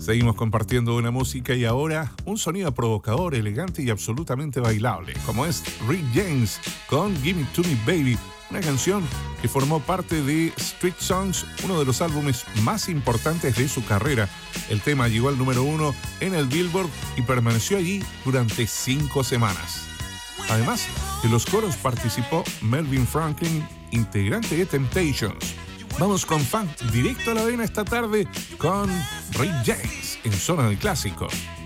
Seguimos compartiendo buena música y ahora un sonido provocador, elegante y absolutamente bailable, como es Rick James con Give It To Me Baby, una canción que formó parte de Street Songs, uno de los álbumes más importantes de su carrera. El tema llegó al número 1 en el Billboard y permaneció allí durante 5 semanas. Además, en los coros participó Melvin Franklin, integrante de Temptations. Vamos con funk directo a la vena esta tarde con Rick James en Zona del Clásico.